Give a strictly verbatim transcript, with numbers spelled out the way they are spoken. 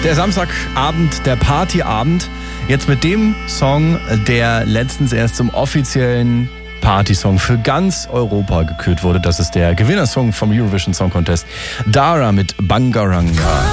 Der Samstagabend, der Partyabend. Jetzt mit dem Song, der letztens erst zum offiziellen Partysong für ganz Europa gekürt wurde. Das ist der Gewinnersong vom Eurovision Song Contest. Dara mit Bangaranga.